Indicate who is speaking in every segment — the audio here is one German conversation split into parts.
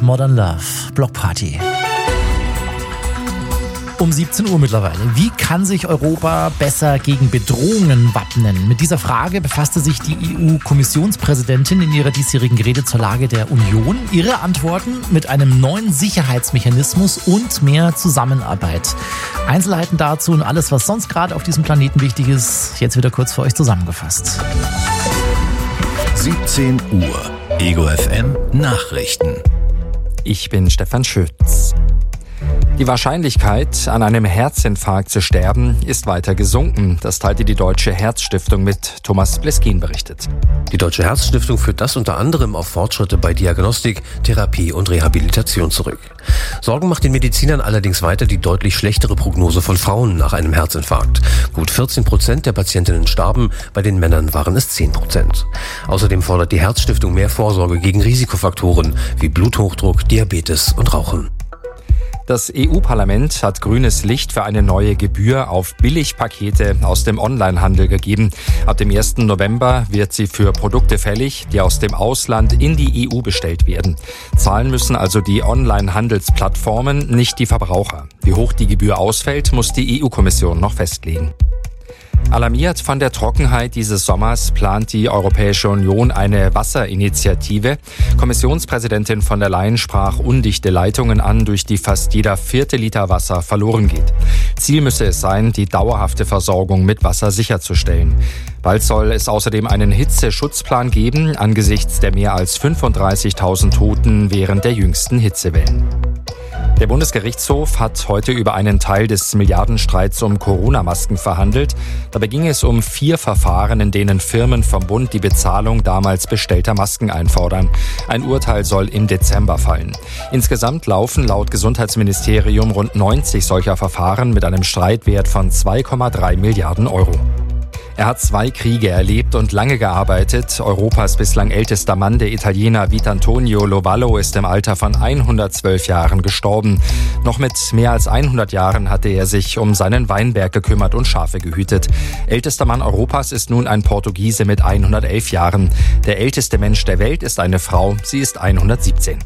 Speaker 1: Modern Love, Blockparty. Um 17 Uhr mittlerweile. Wie kann sich Europa besser gegen Bedrohungen wappnen? Mit dieser Frage befasste sich die EU-Kommissionspräsidentin in ihrer diesjährigen Rede zur Lage der Union. Ihre Antworten mit einem neuen Sicherheitsmechanismus und mehr Zusammenarbeit. Einzelheiten dazu und alles, was sonst gerade auf diesem Planeten wichtig ist, jetzt wieder kurz für euch zusammengefasst.
Speaker 2: 17 Uhr. Ego FM Nachrichten.
Speaker 3: Ich bin Stefan Schütz. Die Wahrscheinlichkeit, an einem Herzinfarkt zu sterben, ist weiter gesunken. Das teilte die Deutsche Herzstiftung mit. Thomas Bleskin berichtet.
Speaker 4: Die Deutsche Herzstiftung führt das unter anderem auf Fortschritte bei Diagnostik, Therapie und Rehabilitation zurück. Sorgen macht den Medizinern allerdings weiter die deutlich schlechtere Prognose von Frauen nach einem Herzinfarkt. Gut 14% der Patientinnen starben, bei den Männern waren es 10%. Außerdem fordert die Herzstiftung mehr Vorsorge gegen Risikofaktoren wie Bluthochdruck, Diabetes und Rauchen.
Speaker 3: Das EU-Parlament hat grünes Licht für eine neue Gebühr auf Billigpakete aus dem Onlinehandel gegeben. Ab dem 1. November wird sie für Produkte fällig, die aus dem Ausland in die EU bestellt werden. Zahlen müssen also die Online-Handelsplattformen, nicht die Verbraucher. Wie hoch die Gebühr ausfällt, muss die EU-Kommission noch festlegen. Alarmiert von der Trockenheit dieses Sommers plant die Europäische Union eine Wasserinitiative. Kommissionspräsidentin von der Leyen sprach undichte Leitungen an, durch die fast jeder 4. Liter Wasser verloren geht. Ziel müsse es sein, die dauerhafte Versorgung mit Wasser sicherzustellen. Bald soll es außerdem einen Hitzeschutzplan geben, angesichts der mehr als 35.000 Toten während der jüngsten Hitzewellen. Der Bundesgerichtshof hat heute über einen Teil des Milliardenstreits um Corona-Masken verhandelt. Dabei ging es um 4 Verfahren, in denen Firmen vom Bund die Bezahlung damals bestellter Masken einfordern. Ein Urteil soll im Dezember fallen. Insgesamt laufen laut Gesundheitsministerium rund 90 solcher Verfahren mit einem Streitwert von 2,3 Milliarden Euro. Er hat 2 Kriege erlebt und lange gearbeitet. Europas bislang ältester Mann, der Italiener Vitantonio Lovallo, ist im Alter von 112 Jahren gestorben. Noch mit mehr als 100 Jahren hatte er sich um seinen Weinberg gekümmert und Schafe gehütet. Ältester Mann Europas ist nun ein Portugiese mit 111 Jahren. Der älteste Mensch der Welt ist eine Frau. Sie ist 117.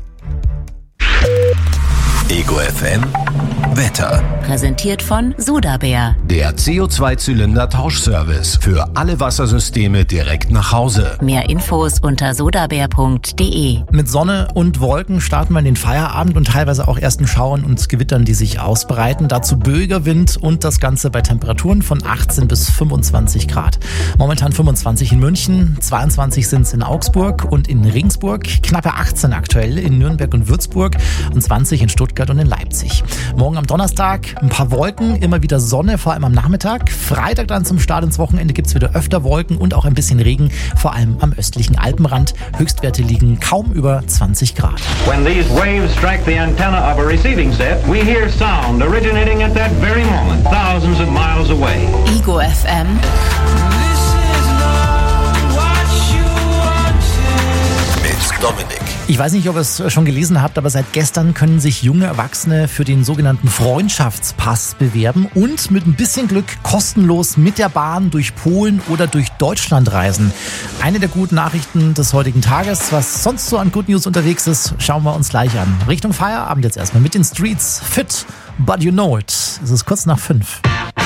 Speaker 2: Ego FM Wetter.
Speaker 5: Präsentiert von Sudabär.
Speaker 2: Der CO2-Zylinder-Tauschservice für alle Wassersysteme direkt nach Hause.
Speaker 5: Mehr Infos unter sudabär.de.
Speaker 1: Mit Sonne und Wolken starten wir in den Feierabend und teilweise auch ersten Schauern und Gewittern, die sich ausbreiten. Dazu böiger Wind und das Ganze bei Temperaturen von 18 bis 25 Grad. Momentan 25 in München, 22 sind es in Augsburg und in Regensburg, knappe 18 aktuell in Nürnberg und Würzburg und 20 in Stuttgart und in Leipzig. Morgen am Donnerstag ein paar Wolken, immer wieder Sonne, vor allem am Nachmittag. Freitag dann zum Start ins Wochenende gibt es wieder öfter Wolken und auch ein bisschen Regen, vor allem am östlichen Alpenrand. Höchstwerte liegen kaum über 20 Grad.
Speaker 6: When these waves strike the antenna of a receiving set, we hear sound originating at that very moment, thousands of miles away.
Speaker 5: Ego FM.
Speaker 2: Mit Dominik.
Speaker 1: Ich weiß nicht, ob ihr es schon gelesen habt, aber seit gestern können sich junge Erwachsene für den sogenannten Freundschaftspass bewerben und mit ein bisschen Glück kostenlos mit der Bahn durch Polen oder durch Deutschland reisen. Eine der guten Nachrichten des heutigen Tages. Was sonst so an Good News unterwegs ist, schauen wir uns gleich an. Richtung Feierabend jetzt erstmal mit den Streets. Fit, but you know it. Es ist kurz nach 5.